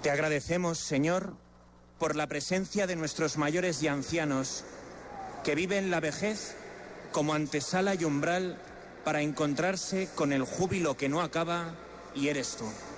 Te agradecemos, Señor, por la presencia de nuestros mayores y ancianos, que viven la vejez como antesala y umbral para encontrarse con el júbilo que no acaba, y eres tú.